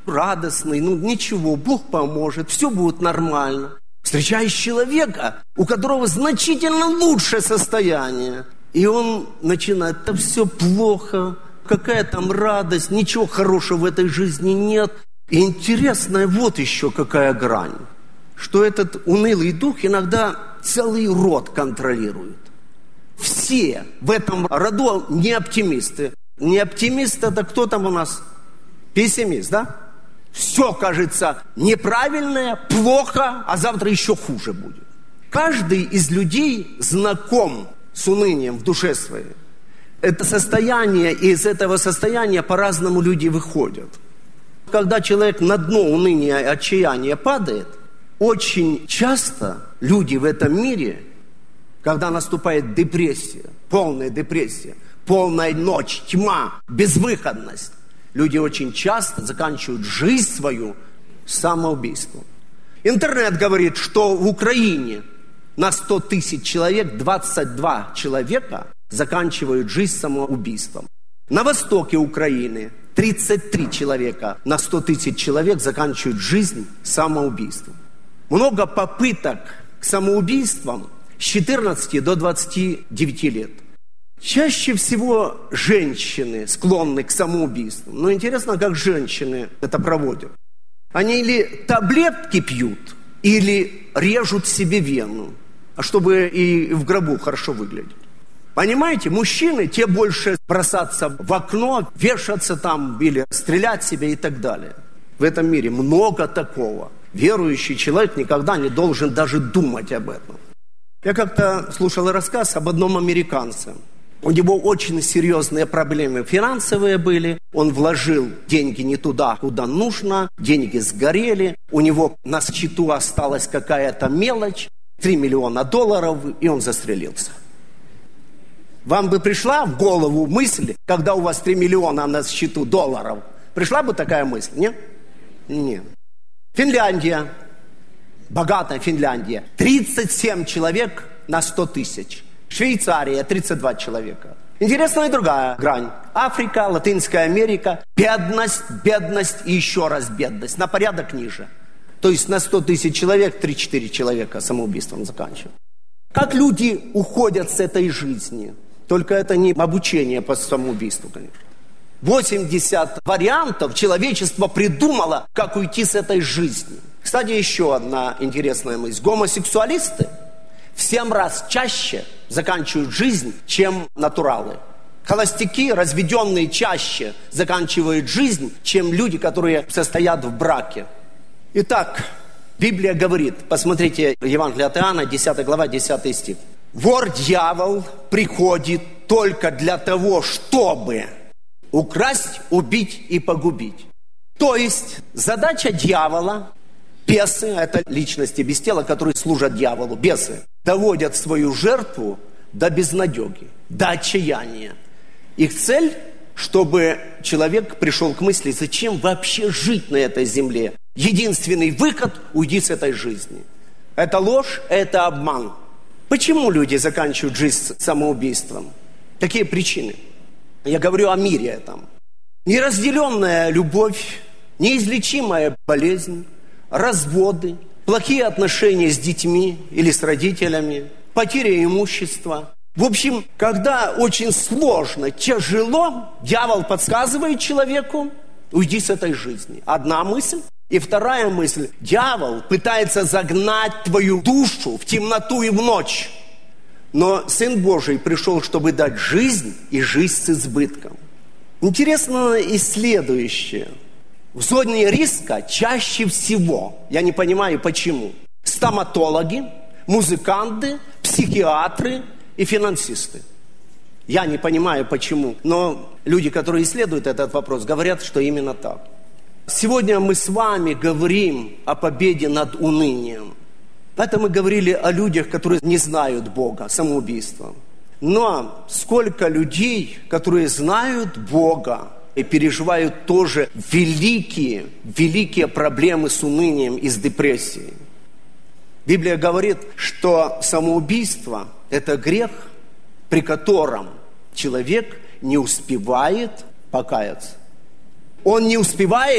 радостный, ничего, Бог поможет, все будет нормально. Встречаешь человека, у которого значительно лучшее состояние, и он начинает: это все плохо, какая там радость, ничего хорошего в этой жизни нет. И интересная вот еще какая грань, что этот унылый дух иногда целый род контролирует. Все в этом роду не оптимисты. Не оптимист — это кто там у нас? Пессимист, да? Все кажется неправильное, плохо, а завтра еще хуже будет. Каждый из людей знаком с унынием в душе своей. Это состояние, и из этого состояния по-разному люди выходят. Когда человек на дно уныния и отчаяния падает, очень часто люди в этом мире, когда наступает депрессия, полная ночь, тьма, безвыходность, люди очень часто заканчивают жизнь свою самоубийством. Интернет говорит, что в Украине на 100 тысяч человек 22 человека заканчивают жизнь самоубийством. На востоке Украины 33 человека на 100 тысяч человек заканчивают жизнь самоубийством. Много попыток к самоубийствам с 14 до 29 лет. Чаще всего женщины склонны к самоубийству. Но интересно, как женщины это проводят. Они или таблетки пьют, или режут себе вену, чтобы и в гробу хорошо выглядеть. Понимаете, мужчины, те больше бросаться в окно, вешаться там или стрелять себе и так далее. В этом мире много такого. Верующий человек никогда не должен даже думать об этом. Я как-то слушал рассказ об одном американце. У него очень серьезные проблемы финансовые были. Он вложил деньги не туда, куда нужно. Деньги сгорели. У него на счету осталась какая-то мелочь. $3 миллиона, и он застрелился. Вам бы пришла в голову мысль, когда у вас 3 миллиона на счету долларов? Пришла бы такая мысль, нет? Нет. Финляндия. Богатая Финляндия. 37 человек на 100 тысяч. Швейцария, 32 человека. Интересная другая грань. Африка, Латинская Америка. Бедность и еще раз бедность. На порядок ниже. То есть на 100 тысяч человек 3-4 человека самоубийством заканчивают. Как люди уходят с этой жизни? Только это не обучение по самоубийству, конечно. 80 вариантов человечество придумало, как уйти с этой жизни. Кстати, еще одна интересная мысль. Гомосексуалисты в 7 раз чаще заканчивают жизнь, чем натуралы. Холостяки, разведенные, чаще заканчивают жизнь, чем люди, которые состоят в браке. Итак, Библия говорит, посмотрите, Евангелие от Иоанна, 10 глава, 10 стих. Вор-дьявол приходит только для того, чтобы украсть, убить и погубить. То есть задача дьявола, бесы, это личности без тела, которые служат дьяволу, бесы, доводят свою жертву до безнадеги, до отчаяния. Их цель, чтобы человек пришел к мысли, зачем вообще жить на этой земле? Единственный выход – уйди с этой жизни. Это ложь, это обман. Почему люди заканчивают жизнь самоубийством? Какие причины? Я говорю о мире этом. Неразделенная любовь, неизлечимая болезнь, разводы, плохие отношения с детьми или с родителями, потеря имущества. В общем, когда очень сложно, тяжело, дьявол подсказывает человеку, уйди с этой жизни. Одна мысль. И вторая мысль. Дьявол пытается загнать твою душу в темноту и в ночь. Но Сын Божий пришел, чтобы дать жизнь и жизнь с избытком. Интересно и следующее. В зоне риска чаще всего, я не понимаю почему, стоматологи, музыканты, психиатры и финансисты. Я не понимаю почему, но люди, которые исследуют этот вопрос, говорят, что именно так. Сегодня мы с вами говорим о победе над унынием. Это мы говорили о людях, которые не знают Бога, самоубийством. Но сколько людей, которые знают Бога и переживают тоже великие проблемы с унынием и с депрессией. Библия говорит, что самоубийство – это грех, при котором человек не успевает покаяться. Он не успевает